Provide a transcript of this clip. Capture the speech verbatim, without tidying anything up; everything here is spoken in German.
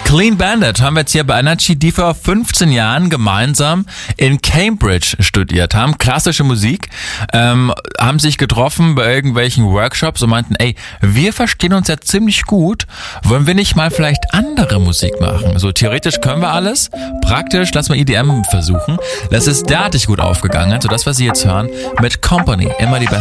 Clean Bandit haben wir jetzt hier bei Energy, die vor fünfzehn Jahren gemeinsam in Cambridge studiert haben, klassische Musik, ähm, haben sich getroffen bei irgendwelchen Workshops und meinten, ey, wir verstehen uns ja ziemlich gut, wollen wir nicht mal vielleicht andere Musik machen? So theoretisch können wir alles, praktisch lass mal E D M versuchen. Das ist derartig gut aufgegangen, so das, was Sie jetzt hören, mit Company, immer die beste